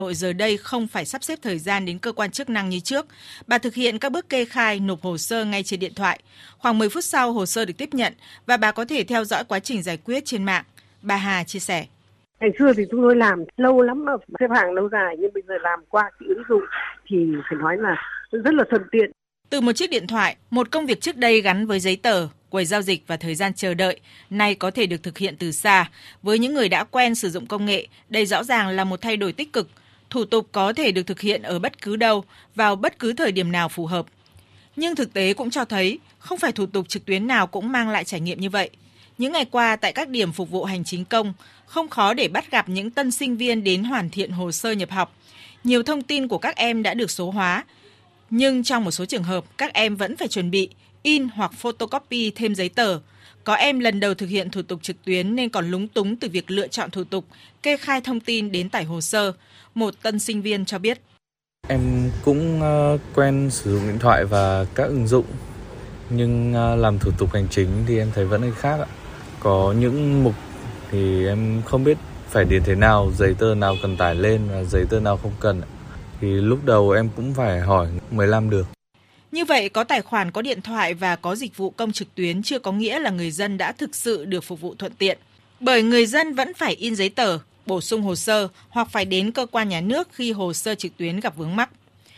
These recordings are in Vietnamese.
Nội giờ đây không phải sắp xếp thời gian đến cơ quan chức năng như trước. Bà thực hiện các bước kê khai, nộp hồ sơ ngay trên điện thoại. Khoảng 10 phút sau, hồ sơ được tiếp nhận và bà có thể theo dõi quá trình giải quyết trên mạng. Bà Hà chia sẻ. Ngày xưa thì chúng tôi làm lâu lắm mà xếp hàng lâu dài, nhưng bây giờ làm qua cái ứng dụng thì phải nói là rất là thuận tiện. Từ một chiếc điện thoại, một công việc trước đây gắn với giấy tờ, quầy giao dịch và thời gian chờ đợi, nay có thể được thực hiện từ xa. Với những người đã quen sử dụng công nghệ, đây rõ ràng là một thay đổi tích cực. Thủ tục có thể được thực hiện ở bất cứ đâu, vào bất cứ thời điểm nào phù hợp. Nhưng thực tế cũng cho thấy, không phải thủ tục trực tuyến nào cũng mang lại trải nghiệm như vậy. Những ngày qua, tại các điểm phục vụ hành chính công, không khó để bắt gặp những tân sinh viên đến hoàn thiện hồ sơ nhập học. Nhiều thông tin của các em đã được số hóa, nhưng trong một số trường hợp, các em vẫn phải chuẩn bị, in hoặc photocopy thêm giấy tờ. Có em lần đầu thực hiện thủ tục trực tuyến nên còn lúng túng từ việc lựa chọn thủ tục, kê khai thông tin đến tải hồ sơ. Một tân sinh viên cho biết. Em cũng quen sử dụng điện thoại và các ứng dụng, nhưng làm thủ tục hành chính thì em thấy vẫn hơi khác ạ. Có những mục thì em không biết phải điền thế nào, giấy tờ nào cần tải lên và giấy tờ nào không cần. Thì lúc đầu em cũng phải hỏi mới làm được. Như vậy, có tài khoản, có điện thoại và có dịch vụ công trực tuyến chưa có nghĩa là người dân đã thực sự được phục vụ thuận tiện. Bởi người dân vẫn phải in giấy tờ, bổ sung hồ sơ hoặc phải đến cơ quan nhà nước khi hồ sơ trực tuyến gặp vướng mắc.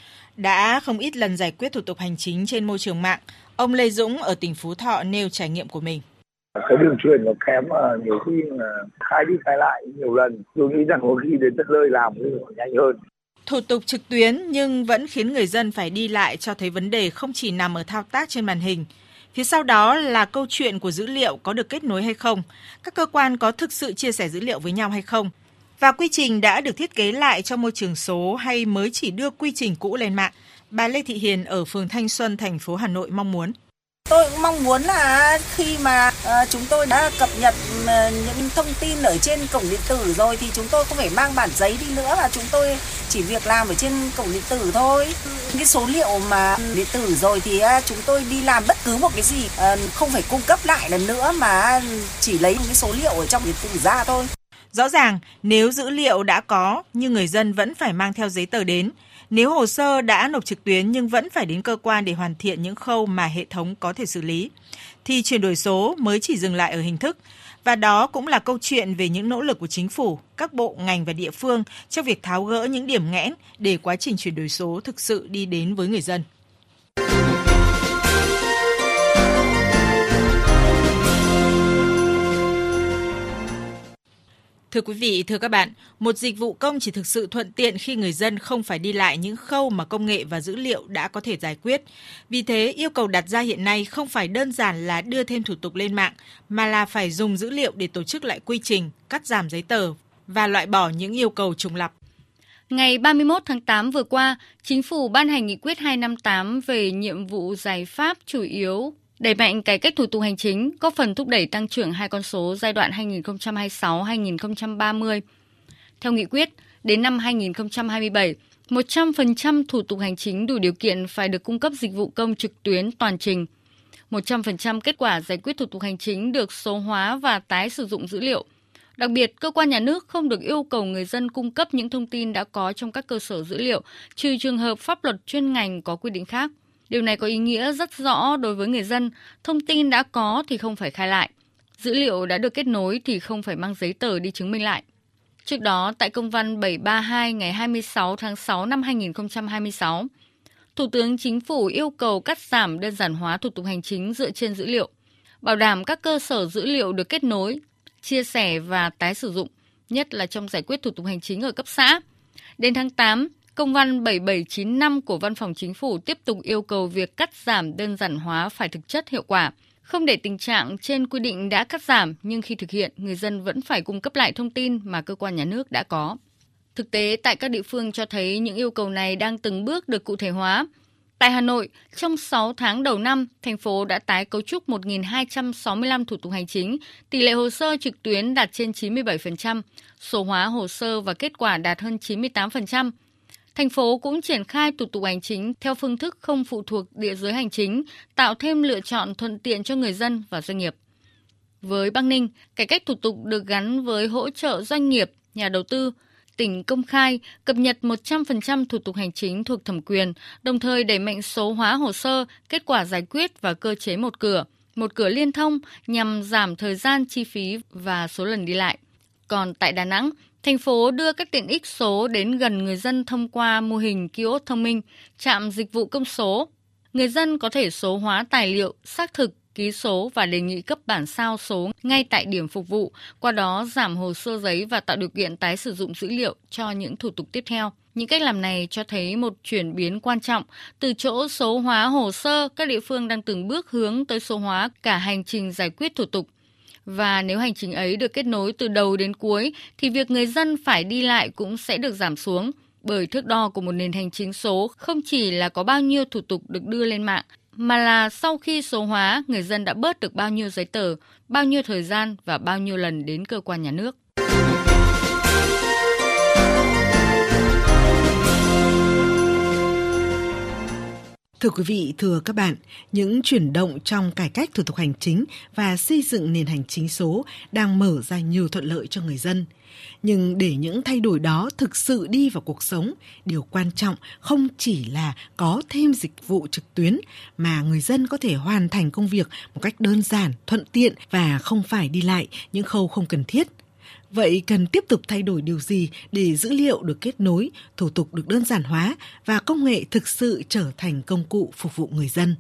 Đã không ít lần giải quyết thủ tục hành chính trên môi trường mạng, ông Lê Dũng ở tỉnh Phú Thọ nêu trải nghiệm của mình. Cái đường truyền nó kém mà nhiều khi là khai đi khai lại nhiều lần. Tôi nghĩ rằng có khi đến tận nơi làm thì nhanh hơn. Thủ tục trực tuyến nhưng vẫn khiến người dân phải đi lại cho thấy vấn đề không chỉ nằm ở thao tác trên màn hình. Phía sau đó là câu chuyện của dữ liệu có được kết nối hay không, các cơ quan có thực sự chia sẻ dữ liệu với nhau hay không, và quy trình đã được thiết kế lại cho môi trường số hay mới chỉ đưa quy trình cũ lên mạng. Bà Lê Thị Hiền ở phường Thanh Xuân, thành phố Hà Nội mong muốn. Tôi cũng mong muốn là khi mà chúng tôi đã cập nhật những thông tin ở trên cổng điện tử rồi thì chúng tôi không phải mang bản giấy đi nữa, và chúng tôi chỉ việc làm ở trên cổng điện tử thôi. Cái số liệu mà điện tử rồi thì chúng tôi đi làm bất cứ một cái gì không phải cung cấp lại lần nữa mà chỉ lấy cái số liệu ở trong điện tử ra thôi. Rõ ràng, nếu dữ liệu đã có nhưng người dân vẫn phải mang theo giấy tờ đến, nếu hồ sơ đã nộp trực tuyến nhưng vẫn phải đến cơ quan để hoàn thiện những khâu mà hệ thống có thể xử lý, thì chuyển đổi số mới chỉ dừng lại ở hình thức. Và đó cũng là câu chuyện về những nỗ lực của chính phủ, các bộ, ngành và địa phương trong việc tháo gỡ những điểm nghẽn để quá trình chuyển đổi số thực sự đi đến với người dân. Thưa quý vị, thưa các bạn, một dịch vụ công chỉ thực sự thuận tiện khi người dân không phải đi lại những khâu mà công nghệ và dữ liệu đã có thể giải quyết. Vì thế, yêu cầu đặt ra hiện nay không phải đơn giản là đưa thêm thủ tục lên mạng, mà là phải dùng dữ liệu để tổ chức lại quy trình, cắt giảm giấy tờ và loại bỏ những yêu cầu trùng lặp. Ngày 31 tháng 8 vừa qua, Chính phủ ban hành nghị quyết 258 về nhiệm vụ giải pháp chủ yếu đẩy mạnh cải cách thủ tục hành chính, góp phần thúc đẩy tăng trưởng hai con số giai đoạn 2026-2030. Theo nghị quyết, đến năm 2027, 100% thủ tục hành chính đủ điều kiện phải được cung cấp dịch vụ công trực tuyến toàn trình. 100% kết quả giải quyết thủ tục hành chính được số hóa và tái sử dụng dữ liệu. Đặc biệt, cơ quan nhà nước không được yêu cầu người dân cung cấp những thông tin đã có trong các cơ sở dữ liệu, trừ trường hợp pháp luật chuyên ngành có quy định khác. Điều này có ý nghĩa rất rõ đối với người dân, thông tin đã có thì không phải khai lại. Dữ liệu đã được kết nối thì không phải mang giấy tờ đi chứng minh lại. Trước đó, tại công văn 732 ngày 26 tháng 6 năm 2026, Thủ tướng Chính phủ yêu cầu cắt giảm đơn giản hóa thủ tục hành chính dựa trên dữ liệu, bảo đảm các cơ sở dữ liệu được kết nối, chia sẻ và tái sử dụng, nhất là trong giải quyết thủ tục hành chính ở cấp xã. Đến tháng 8, Công văn 7795 của Văn phòng Chính phủ tiếp tục yêu cầu việc cắt giảm đơn giản hóa phải thực chất hiệu quả, không để tình trạng trên quy định đã cắt giảm nhưng khi thực hiện, người dân vẫn phải cung cấp lại thông tin mà cơ quan nhà nước đã có. Thực tế, tại các địa phương cho thấy những yêu cầu này đang từng bước được cụ thể hóa. Tại Hà Nội, trong 6 tháng đầu năm, thành phố đã tái cấu trúc 1.265 thủ tục hành chính, tỷ lệ hồ sơ trực tuyến đạt trên 97%, số hóa hồ sơ và kết quả đạt hơn 98%. Thành phố cũng triển khai thủ tục hành chính theo phương thức không phụ thuộc địa giới hành chính, tạo thêm lựa chọn thuận tiện cho người dân và doanh nghiệp. Với Bắc Ninh, cải cách thủ tục được gắn với hỗ trợ doanh nghiệp, nhà đầu tư. tỉnh công khai, cập nhật 100% thủ tục hành chính thuộc thẩm quyền, đồng thời đẩy mạnh số hóa hồ sơ, kết quả giải quyết và cơ chế một cửa liên thông nhằm giảm thời gian, chi phí và số lần đi lại. Còn tại Đà Nẵng, thành phố đưa các tiện ích số đến gần người dân thông qua mô hình kiosk thông minh, trạm dịch vụ công số. Người dân có thể số hóa tài liệu, xác thực, ký số và đề nghị cấp bản sao số ngay tại điểm phục vụ, qua đó giảm hồ sơ giấy và tạo điều kiện tái sử dụng dữ liệu cho những thủ tục tiếp theo. Những cách làm này cho thấy một chuyển biến quan trọng. Từ chỗ số hóa hồ sơ, các địa phương đang từng bước hướng tới số hóa cả hành trình giải quyết thủ tục. Và nếu hành trình ấy được kết nối từ đầu đến cuối, thì việc người dân phải đi lại cũng sẽ được giảm xuống. Bởi thước đo của một nền hành chính số không chỉ là có bao nhiêu thủ tục được đưa lên mạng, mà là sau khi số hóa, người dân đã bớt được bao nhiêu giấy tờ, bao nhiêu thời gian và bao nhiêu lần đến cơ quan nhà nước. Thưa quý vị, thưa các bạn, những chuyển động trong cải cách thủ tục hành chính và xây dựng nền hành chính số đang mở ra nhiều thuận lợi cho người dân. Nhưng để những thay đổi đó thực sự đi vào cuộc sống, điều quan trọng không chỉ là có thêm dịch vụ trực tuyến mà người dân có thể hoàn thành công việc một cách đơn giản, thuận tiện và không phải đi lại những khâu không cần thiết. Vậy cần tiếp tục thay đổi điều gì để dữ liệu được kết nối, thủ tục được đơn giản hóa và công nghệ thực sự trở thành công cụ phục vụ người dân?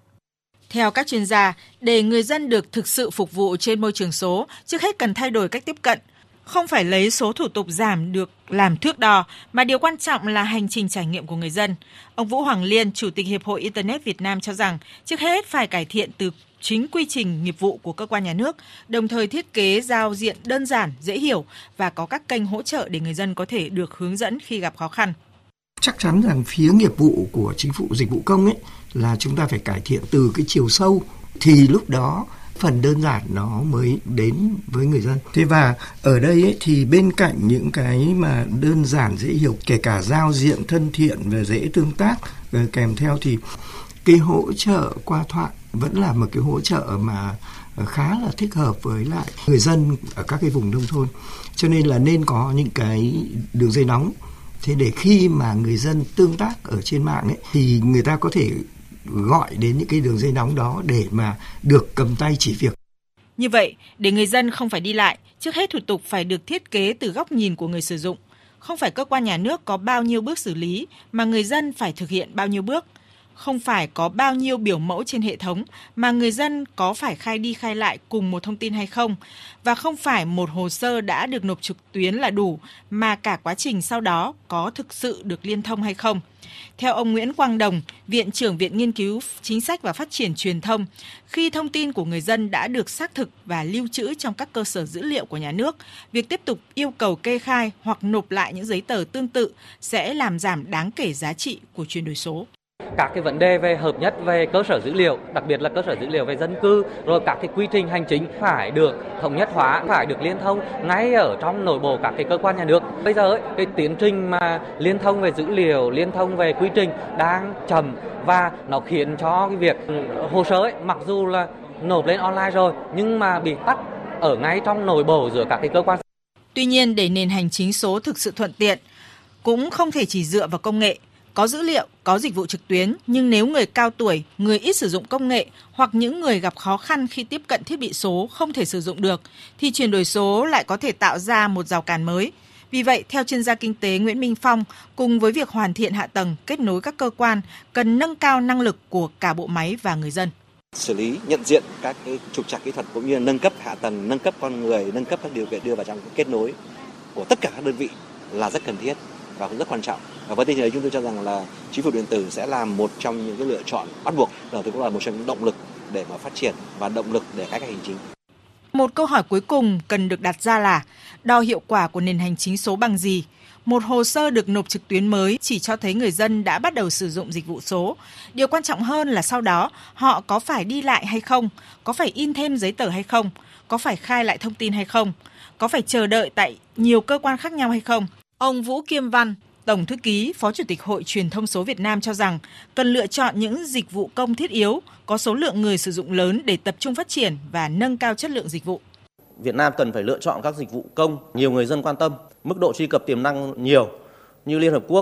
Theo các chuyên gia, để người dân được thực sự phục vụ trên môi trường số, trước hết cần thay đổi cách tiếp cận. Không phải lấy số thủ tục giảm được làm thước đo, mà điều quan trọng là hành trình trải nghiệm của người dân. Ông Vũ Hoàng Liên, Chủ tịch Hiệp hội Internet Việt Nam cho rằng, trước hết phải cải thiện từ chính quy trình nghiệp vụ của cơ quan nhà nước, đồng thời thiết kế giao diện đơn giản, dễ hiểu và có các kênh hỗ trợ để người dân có thể được hướng dẫn khi gặp khó khăn. Chắc chắn rằng phía nghiệp vụ của chính phủ dịch vụ công ấy là chúng ta phải cải thiện từ cái chiều sâu, thì lúc đó phần đơn giản nó mới đến với người dân. Thế và ở đây ấy, thì bên cạnh những cái mà đơn giản dễ hiểu, kể cả giao diện thân thiện và dễ tương tác kèm theo, thì cái hỗ trợ qua thoại vẫn là một cái hỗ trợ mà khá là thích hợp với lại người dân ở các cái vùng nông thôn. Cho nên là nên có những cái đường dây nóng. Thế để khi mà người dân tương tác ở trên mạng ấy, thì người ta có thể gọi đến những cái đường dây nóng đó để mà được cầm tay chỉ việc. Như vậy, để người dân không phải đi lại, trước hết thủ tục phải được thiết kế từ góc nhìn của người sử dụng. Không phải cơ quan nhà nước có bao nhiêu bước xử lý, mà người dân phải thực hiện bao nhiêu bước. Không phải có bao nhiêu biểu mẫu trên hệ thống, mà người dân có phải khai đi khai lại cùng một thông tin hay không. Và không phải một hồ sơ đã được nộp trực tuyến là đủ, mà cả quá trình sau đó có thực sự được liên thông hay không. Theo ông Nguyễn Quang Đồng, Viện trưởng Viện Nghiên cứu Chính sách và Phát triển Truyền thông, khi thông tin của người dân đã được xác thực và lưu trữ trong các cơ sở dữ liệu của nhà nước, việc tiếp tục yêu cầu kê khai hoặc nộp lại những giấy tờ tương tự sẽ làm giảm đáng kể giá trị của chuyển đổi số. Các cái vấn đề về hợp nhất về cơ sở dữ liệu, đặc biệt là cơ sở dữ liệu về dân cư, rồi các cái quy trình hành chính phải được thống nhất hóa, phải được liên thông ngay ở trong nội bộ các cái cơ quan nhà nước. Bây giờ cái tiến trình mà liên thông về dữ liệu, liên thông về quy trình đang chậm, và nó khiến cho cái việc hồ sơ ấy, mặc dù là nộp lên online rồi nhưng mà bị tắc ở ngay trong nội bộ giữa các cái cơ quan. Tuy nhiên, để nền hành chính số thực sự thuận tiện, cũng không thể chỉ dựa vào công nghệ. Có dữ liệu, có dịch vụ trực tuyến, nhưng nếu người cao tuổi, người ít sử dụng công nghệ hoặc những người gặp khó khăn khi tiếp cận thiết bị số không thể sử dụng được, thì chuyển đổi số lại có thể tạo ra một rào cản mới. Vì vậy, theo chuyên gia kinh tế Nguyễn Minh Phong, cùng với việc hoàn thiện hạ tầng, kết nối các cơ quan, cần nâng cao năng lực của cả bộ máy và người dân. Xử lý, nhận diện các cái trục trặc kỹ thuật cũng như nâng cấp hạ tầng, nâng cấp con người, nâng cấp các điều kiện đưa vào trong kết nối của tất cả các đơn vị là rất cần thiết và cũng rất quan trọng. Và với tình hình chúng tôi cho rằng là chính phủ điện tử sẽ là một trong những cái lựa chọn bắt buộc, rồi cũng là một trong những động lực để mà phát triển và động lực để cải cách hành chính. Một câu hỏi cuối cùng cần được đặt ra là đo hiệu quả của nền hành chính số bằng gì? Một hồ sơ được nộp trực tuyến mới chỉ cho thấy người dân đã bắt đầu sử dụng dịch vụ số. Điều quan trọng hơn là sau đó họ có phải đi lại hay không? Có phải in thêm giấy tờ hay không? Có phải khai lại thông tin hay không? Có phải chờ đợi tại nhiều cơ quan khác nhau hay không? Ông Vũ Kiêm Văn, Tổng thư ký, Phó Chủ tịch Hội Truyền thông số Việt Nam cho rằng cần lựa chọn những dịch vụ công thiết yếu, có số lượng người sử dụng lớn để tập trung phát triển và nâng cao chất lượng dịch vụ. Việt Nam cần phải lựa chọn các dịch vụ công nhiều người dân quan tâm mức độ truy cập tiềm năng nhiều như Liên Hợp Quốc